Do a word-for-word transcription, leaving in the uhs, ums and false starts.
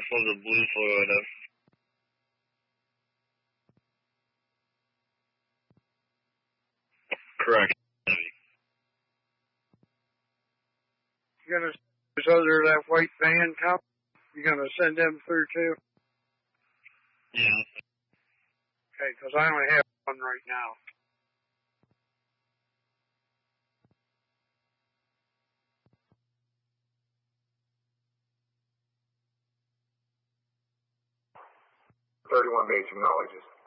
for the blue Toyota. Correct. You gonna this other that white van cop? You gonna send them through too? Yeah. Okay, because I only have one right now. thirty-one base acknowledges.